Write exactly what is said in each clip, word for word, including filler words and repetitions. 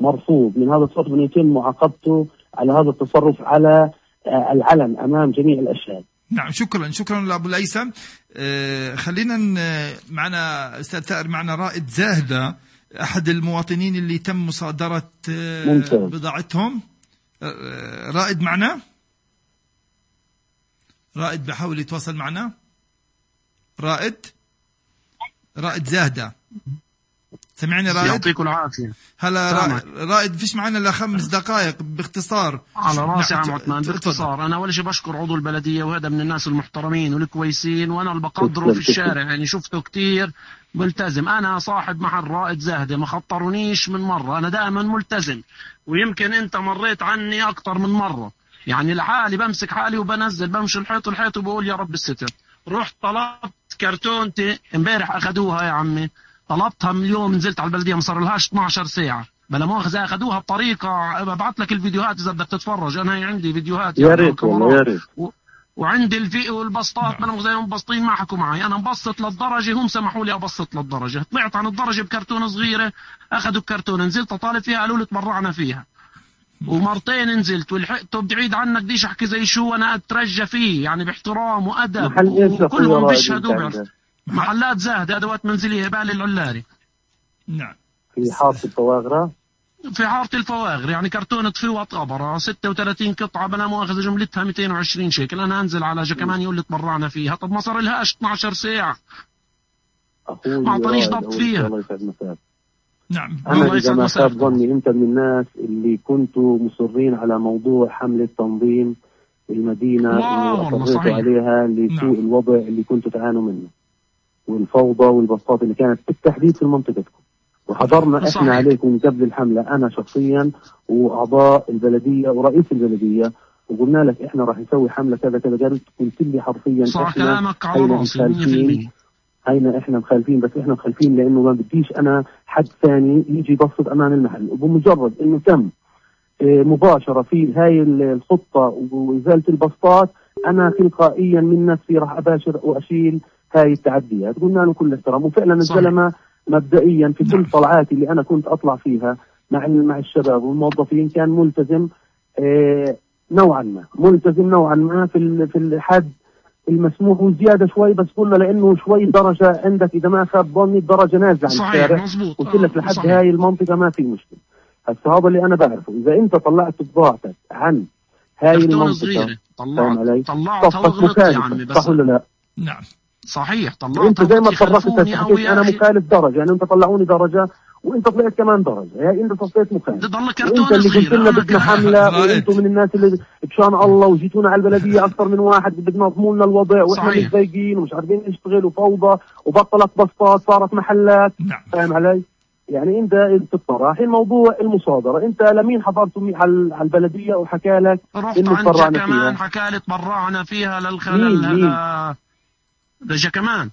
مرفوض. من هذا الصوت من يتم معاقبته على هذا التصرف على العلن أمام جميع الأشهاد. نعم، شكرا شكرا لأبو الأيسم. آه خلينا معنا أستاذ ثائر، معنا رائد زاهدة أحد المواطنين اللي تم مصادرة آه بضاعتهم. آه رائد معنا، رائد بحاول يتواصل معنا. رائد رائد زاهدة، سمعني رائد؟ يعطيكم العافية. هلا رائد, رائد فيش معنا إلا خمس دقائق باختصار. على راسي عم عثمان، باختصار. أنا أول شيء بشكر عضو البلدية، وهذا من الناس المحترمين والكويسين، وأنا اللي بقدره في الشارع، يعني شفته كتير ملتزم. أنا صاحب محل رائد زاهدة، ما خطرونيش من مرة، أنا دائما ملتزم، ويمكن أنت مريت عني أكتر من مرة. يعني لحالي بمسك حالي وبنزل، بمشي الحيط الحيط وبقول يا رب الستر. رحت طلبت كرتونتي امبارح أخذوها يا عمي، طلبتها من اليوم، نزلت على البلديه ما صار لهاش اثنعش ساعه، بلا مؤاخذه اخذوها بطريقه. ببعث لك الفيديوهات اذا بدك تتفرج، انا هي عندي فيديوهات يا ريت والله يا ريت. و... وعندي الفي والبسطات، ما انا زي مبسطين ما حكوا معي، انا مبسط للدرجه، هم سمحوا لي ابسط للدرجه. طلعت عن الدرجه بكرتونه صغيره، اخذوا الكرتونه، نزلت اطالب فيها قالوا لي تبرعنا فيها. ومرتين نزلت ولحقته بعيد عنك، بديش احكي زي شو، انا اترجى فيه يعني باحترام وادب، وكلهم بيشهدوا. محلات زاهدة أدوات منزلية بالي العلاري. نعم. في حارة الفواغرة. في حارة الفواغر، يعني كرتونة فيوة طابرة ستة وثلاثين قطعة بلا مؤاخذة جملتها مئتين وعشرين شيكل، أنا أنزل على كمان يقول لي تبرعنا فيها. طب ما صار لهاش اثنعش ساعة، ما أعطانيش ضبط فيها. الله يسعد مساك. نعم. أنا إذا ما خاب ظني أنت من الناس اللي كنتوا مصرين على موضوع حملة تنظيم المدينة اللي أصريتوا عليها لسوء نعم. الوضع اللي كنتوا تعانوا منه والفوضى والبساطة اللي كانت بالتحديد في منطقتكم، وحضرنا صحيح. احنا عليكم قبل الحملة، انا شخصيا واعضاء البلدية ورئيس البلدية، وقلنا لك احنا راح نسوي حملة كذا كذا، قالت قلت لي حرفيا صح كلامك على راسي مية بالمية. هينا احنا مخالفين، بس احنا مخالفين لانه ما بديش انا حد ثاني يجي يبسط امام المحل، وبمجرد انه تم مباشرة في هاي الخطة وإزالة البسطات، انا تلقائيا من نفسي راح اباشر واشيل هاي التعديات. قلنا له كل احترام، وفعلا الزلمه مبدئيا في كل طلعاتي اللي انا كنت اطلع فيها مع مع الشباب والموظفين كان ملتزم اه نوعا ما، ملتزم نوعا ما في في الحد المسموح وزياده شوي، بس قلنا لانه شوي درجه عندك اذا ما خاب ظني الدرجه نازله عن الشارع، قلت لك لحد صحيح. هاي المنطقه ما في مشكله. هسه هذا اللي انا بعرفه، اذا انت طلعت بضاعتك عن هاي المنطقه طلعت طلعت وغلط يا عمي، بس صح ولا لا؟ نعم صحيح. طلعت انت زي ما تطرقت حكيت انا مخالف درجه، يعني انت طلعوني درجه وانت طلعت كمان درجه، يعني انت صفيت مخالف. انت اللي قلت لنا بدنا حمله، وانتم من الناس اللي بشان الله وجيتونا على البلديه اكثر من واحد بدنا تضموا لنا الوضع، واحنا متضايقين ومش عارفين نشتغل وفوضى وبطلت بسطات صارت محلات. نعم. فاهم علي؟ يعني انت بتضطر. الحين موضوع المصادره، انت لمين حضرتوا على البلديه وحكى لك انه تبرعنا كمان؟ حكى لي تبرعنا فيها للخلل هذا ده كمان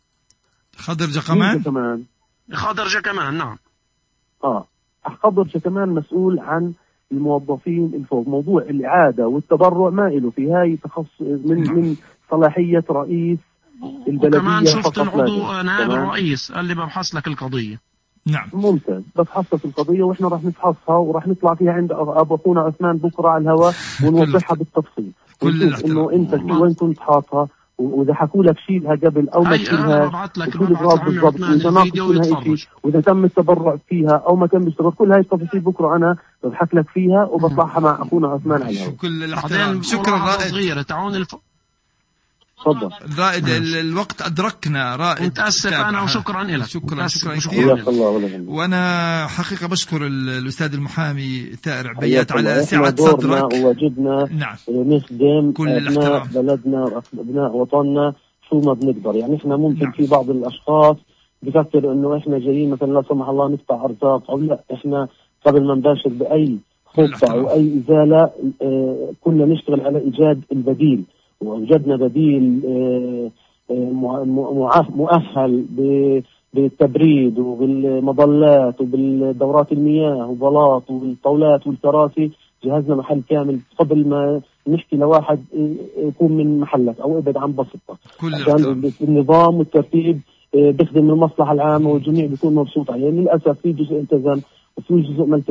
خضر جكمان كمان خضر جكمان نعم. اه خضر جكمان مسؤول عن الموظفين الفوق. موضوع الاعاده والتبرع ما له في هاي تخصص من نعم. من صلاحيه رئيس البلديه. وكمان شفت العضو نائب الرئيس قال لي ببحث لك القضيه. نعم ممتاز، بفحصت القضيه واحنا راح نفحصها وراح نطلع فيها عند ابو اخونا عثمان بكره على الهواء ونوضحها بالتفصيل، ونشوف انه انت وين كنت حاطها، واذا حكوا لك شيلها قبل او ما تشيلها كل اضراب بالضبط، واذا ناقص شيء، واذا تم التبرع فيها او ما تم التبرع، كل هاي التفاصيل بكره انا بضحك لك فيها وبطلعها مع اخونا عثمان على الهواء. كل الاحترام. شكرا رائد. تعاون الف... تفضل رائد. الوقت أدركنا رائد. متأسف أنا وشكرا لك. شكرا شكرا كثير. وأنا حقيقة بشكر الأستاذ المحامي ثائر عبيات على سعة صدرك ووجدنا. نعم. نخدم كل أبناء بلدنا وأبناء وطننا شو ما بنقدر. يعني إحنا ممكن نعم. في بعض الأشخاص بفكر إنه إحنا جايين مثلا لا سمح الله نقطع أرزاق أو لا، إحنا قبل ما نباشر بأي خطة أو أي إزالة آه كنا نشتغل على إيجاد البديل، ووجدنا بديل مؤهل بالتبريد وبالمظلات وبالدورات المياه وبلاط وبالطاولات والكراسي. جهزنا محل كامل قبل ما نحكي لواحد يكون من محلك او ابعد عن بسطة، عشان النظام والترتيب بيخدم المصلحة العامة والجميع بيكون مبسوط عليه. للأسف في جزء التزم وفي جزء ما